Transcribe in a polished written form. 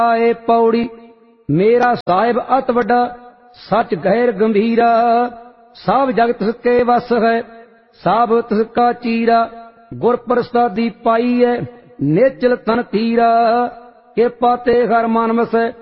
आए पौड़ी मेरा साहिब अत वड्डा सच गैर गंभीरा। सब जग तिसके वस है सब तिसका चीरा। गुर प्रसादी पाई है नेचल तन तीरा। के पाते हर मन वसै